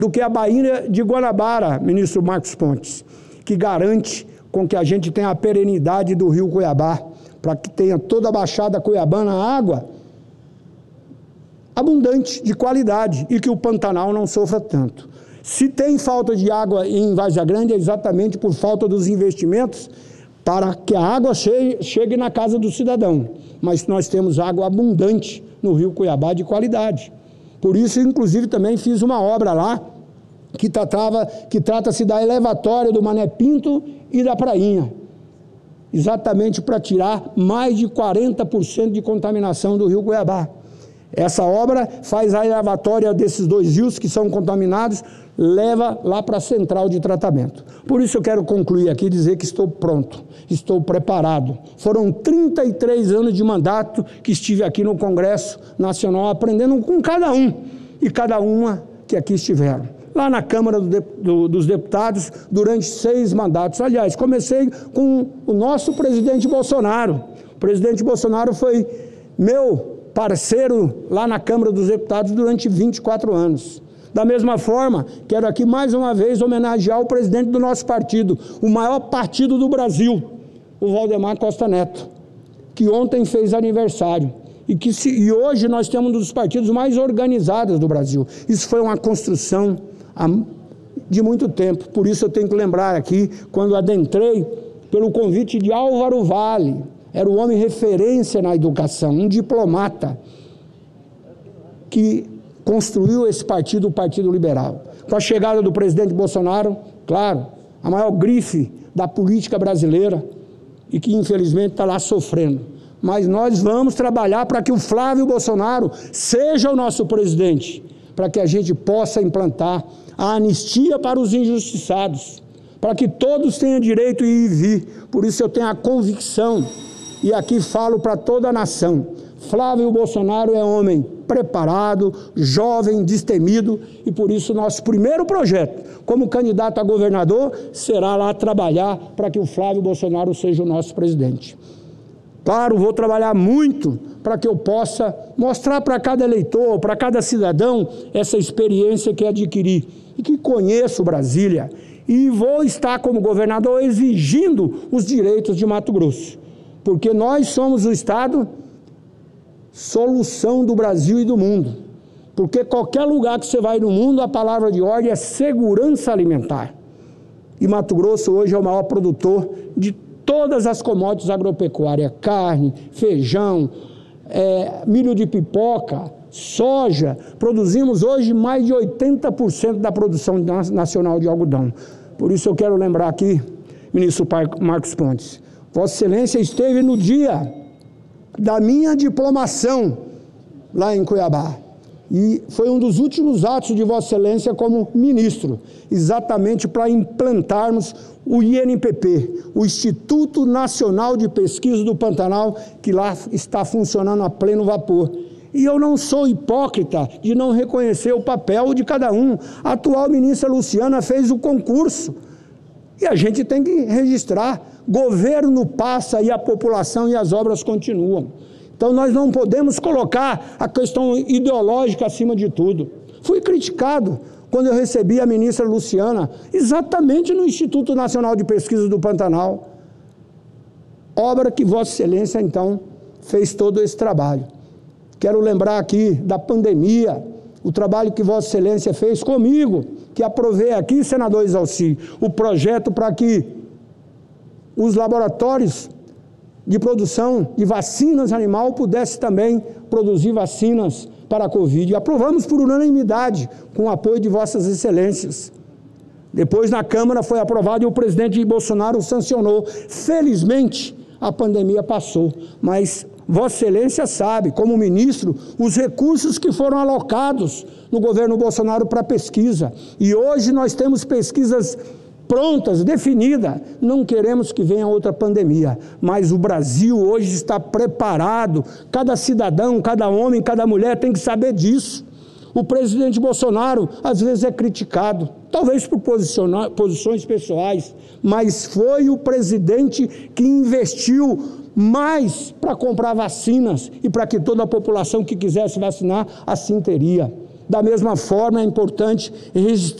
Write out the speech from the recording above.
do que a Baía de Guanabara, ministro Marcos Pontes, que garante com que a gente tenha a perenidade do rio Cuiabá, para que tenha toda a Baixada Cuiabana água abundante, de qualidade, e que o Pantanal não sofra tanto. Se tem falta de água em Várzea Grande, é exatamente por falta dos investimentos para que a água chegue na casa do cidadão. Mas nós temos água abundante no rio Cuiabá de qualidade. Por isso, inclusive, também fiz uma obra lá, que trata-se da elevatória do Mané Pinto e da Prainha, exatamente para tirar mais de 40% de contaminação do rio Cuiabá. Essa obra faz a elevatória desses dois rios que são contaminados, leva lá para a central de tratamento. Por isso eu quero concluir aqui e dizer que estou pronto, estou preparado. Foram 33 anos de mandato que estive aqui no Congresso Nacional aprendendo com cada um e cada uma que aqui estiveram. Lá na Câmara dos Deputados, durante 6 mandatos. Aliás, comecei com o nosso presidente Bolsonaro. O presidente Bolsonaro foi meu parceiro lá na Câmara dos Deputados durante 24 anos. Da mesma forma, quero aqui mais uma vez homenagear o presidente do nosso partido, o maior partido do Brasil, o Valdemar Costa Neto, que ontem fez aniversário. E hoje nós temos um dos partidos mais organizados do Brasil. Isso foi uma construção de muito tempo. Por isso eu tenho que lembrar aqui, quando adentrei pelo convite de Álvaro Vale, era o homem referência na educação, um diplomata que construiu esse partido, o Partido Liberal. Com a chegada do presidente Bolsonaro, claro, a maior grife da política brasileira e que infelizmente está lá sofrendo. Mas nós vamos trabalhar para que o Flávio Bolsonaro seja o nosso presidente, para que a gente possa implantar a anistia para os injustiçados, para que todos tenham direito de ir e vir. Por isso eu tenho a convicção, e aqui falo para toda a nação, Flávio Bolsonaro é homem preparado, jovem, destemido, e por isso nosso primeiro projeto, como candidato a governador, será lá trabalhar para que o Flávio Bolsonaro seja o nosso presidente. Claro, vou trabalhar muito para que eu possa mostrar para cada eleitor, para cada cidadão, essa experiência que adquiri e que conheço Brasília. E vou estar como governador exigindo os direitos de Mato Grosso, porque nós somos o Estado solução do Brasil e do mundo. Porque qualquer lugar que você vai no mundo, a palavra de ordem é segurança alimentar. E Mato Grosso hoje é o maior produtor de todas as commodities agropecuárias, carne, feijão, milho de pipoca, soja. Produzimos hoje mais de 80% da produção nacional de algodão. Por isso eu quero lembrar aqui, ministro Marcos Pontes, Vossa Excelência esteve no dia da minha diplomação lá em Cuiabá. E foi um dos últimos atos de Vossa Excelência como ministro, exatamente para implantarmos o INPP, o Instituto Nacional de Pesquisa do Pantanal, que lá está funcionando a pleno vapor. E eu não sou hipócrita de não reconhecer o papel de cada um. A atual ministra Luciana fez o concurso e a gente tem que registrar. Governo passa e a população e as obras continuam. Então nós não podemos colocar a questão ideológica acima de tudo. Fui criticado quando eu recebi a ministra Luciana, exatamente no Instituto Nacional de Pesquisa do Pantanal. Obra que Vossa Excelência, então, fez todo esse trabalho. Quero lembrar aqui da pandemia, o trabalho que Vossa Excelência fez comigo, que aprovei aqui, senador Exalci, o projeto para que os laboratórios de produção de vacinas animal pudessem também produzir vacinas para a Covid. E aprovamos por unanimidade, com o apoio de Vossas Excelências. Depois, na Câmara, foi aprovado e o presidente Bolsonaro sancionou. Felizmente, a pandemia passou, mas Vossa Excelência sabe, como ministro, os recursos que foram alocados no governo Bolsonaro para pesquisa. E hoje nós temos pesquisas prontas, definidas. Não queremos que venha outra pandemia, mas o Brasil hoje está preparado. Cada cidadão, cada homem, cada mulher tem que saber disso. O presidente Bolsonaro, às vezes, é criticado, talvez por posições pessoais, mas foi o presidente que investiu mais para comprar vacinas e para que toda a população que quisesse vacinar, assim teria. Da mesma forma, é importante